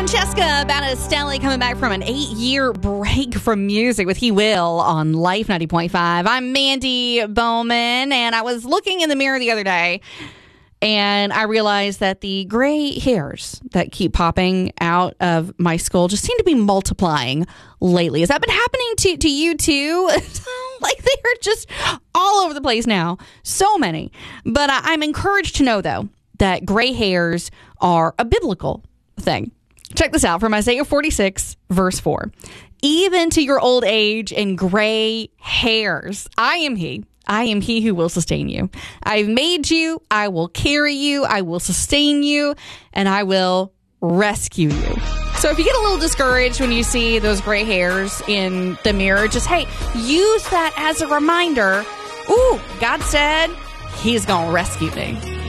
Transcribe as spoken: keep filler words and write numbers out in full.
Francesca Battistelli coming back from an eight-year break from music with He Will on Life ninety point five. I'm Mandy Bowman, and I was looking in the mirror the other day, and I realized that the gray hairs that keep popping out of my skull just seem to be multiplying lately. Has that been happening to, to you too? Like, they're just all over the place now. So many. But I, I'm encouraged to know, though, that gray hairs are a biblical thing. Check this out from Isaiah forty-six, verse four. Even to your old age and gray hairs, I am he. I am he who will sustain you. I've made you. I will carry you. I will sustain you. And I will rescue you. So if you get a little discouraged when you see those gray hairs in the mirror, just, hey, use that as a reminder. Ooh, God said he's going to rescue me.